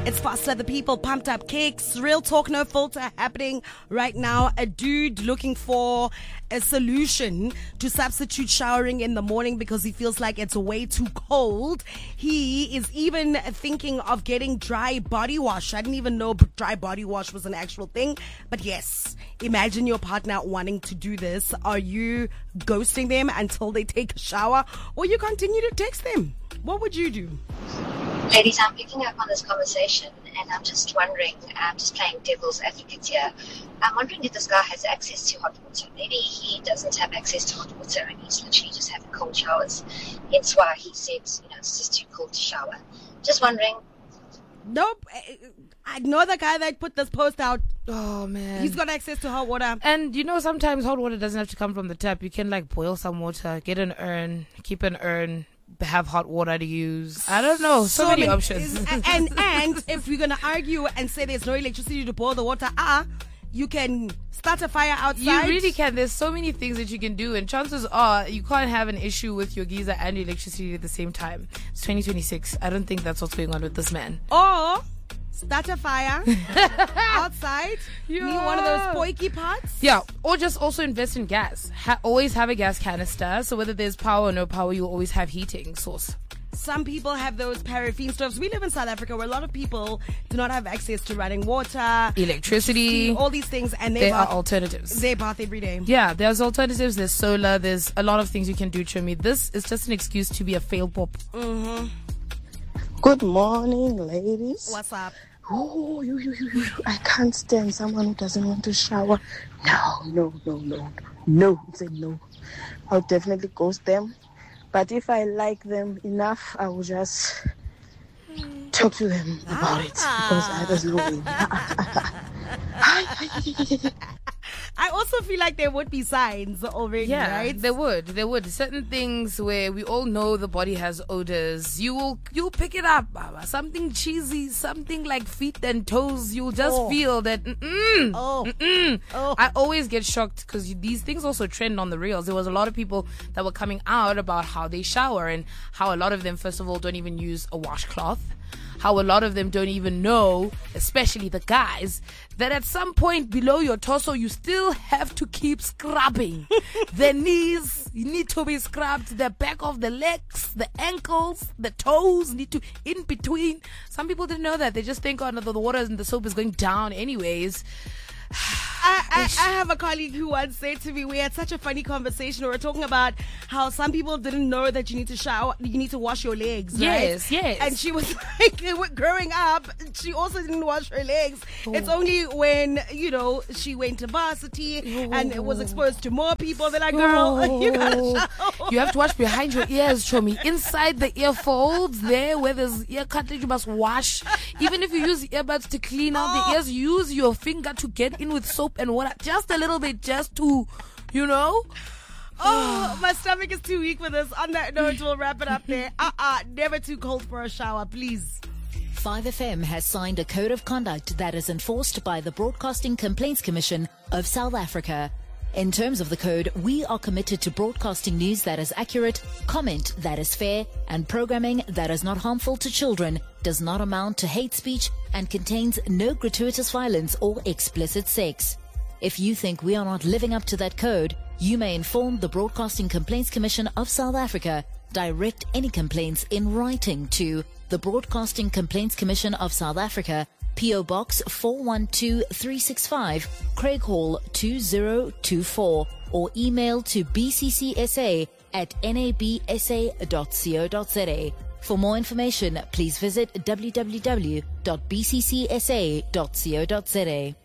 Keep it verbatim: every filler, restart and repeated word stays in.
It's Faster the People, Pumped Up Kicks, real talk, no filter happening right now. A dude looking for a solution to substitute showering in the morning because he feels like it's way too cold. He is even thinking of getting dry body wash. I didn't even know dry body wash was an actual thing. But yes, imagine your partner wanting to do this. Are you ghosting them until they take a shower, or you continue to text them? What would you do? Ladies, I'm picking up on this conversation and I'm just wondering, I'm just playing devil's advocate here. I'm wondering if this guy has access to hot water. Maybe he doesn't have access to hot water and he's literally just having cold showers. Hence why he said, you know, it's just too cold to shower. Just wondering. Nope. I know the guy that put this post out. Oh, man. He's got access to hot water. And, you know, sometimes hot water doesn't have to come from the tap. You can, like, boil some water, get an urn, keep an urn, have hot water to use. I don't know. So, so many, many options. and and if we're going to argue and say there's no electricity to boil the water, ah, you can start a fire outside. You really can. There's so many things that you can do. And chances are you can't have an issue with your geyser and your electricity at the same time. It's twenty twenty-six. I don't think that's what's going on with this man. Or start a fire outside. Yeah. Need one of those poiky pots. Yeah. Or just also invest in gas. Ha- always have a gas canister. So whether there's power or no power, you'll always have heating source. Some people have those paraffin stoves. We live in South Africa where a lot of people do not have access to running water, electricity, all these things, and they there bath, are alternatives. They bath every day. Yeah, there's alternatives. There's solar. There's a lot of things you can do, Chomi. This is just an excuse to be a fail pop. Mm-hmm. Good morning, ladies. What's up? Oh, you, you, you, you. I can't stand someone who doesn't want to shower. No, no, no, no. No, say no. I'll definitely ghost them. But if I like them enough, I will just talk to them about it. Because I just know. I also feel like there would be signs already, yeah, right? There would. There would. Certain things where we all know the body has odors. You will you'll pick it up. Something cheesy, something like feet and toes. You'll just oh. feel that, mm-mm, oh. mm-mm. Oh. I always get shocked because these things also trend on the reels. There was a lot of people that were coming out about how they shower and how a lot of them, first of all, don't even use a washcloth. How a lot of them don't even know, especially the guys, that at some point below your torso, you still have to keep scrubbing. The knees need to be scrubbed. The back of the legs, the ankles, the toes need to, in between. Some people didn't know that. They just think, oh, no, the water and the soap is going down anyways. I, I, I have a colleague who once said to me, we had such a funny conversation. We were talking about how some people didn't know that you need to shower, you need to wash your legs. Yes, right? yes. And she was like, growing up, she also didn't wash her legs. Oh. It's only when, you know, she went to varsity oh. and was exposed to more people. They're like, girl, oh. you gotta shower. You have to wash behind your ears, Chomi. Inside the ear folds, there where there's ear cartilage, you must wash. Even if you use earbuds to clean out oh. the ears, use your finger to get in with soap and water, just a little bit, just to, you know. Oh, my stomach is too weak for this. On that note, we'll wrap it up there. Uh-uh, never too cold for a shower, please. five F M has signed a code of conduct that is enforced by the Broadcasting Complaints Commission of South Africa. In terms of the code, we are committed to broadcasting news that is accurate, comment that is fair, and programming that is not harmful to children, does not amount to hate speech, and contains no gratuitous violence or explicit sex. If you think we are not living up to that code, you may inform the Broadcasting Complaints Commission of South Africa. Direct any complaints in writing to the Broadcasting Complaints Commission of South Africa, P O Box four one two three six five, Craighall two zero two four, or email to b c c s a at n a b s a dot co dot z a. For more information, please visit w w w dot b c c s a dot co dot z a.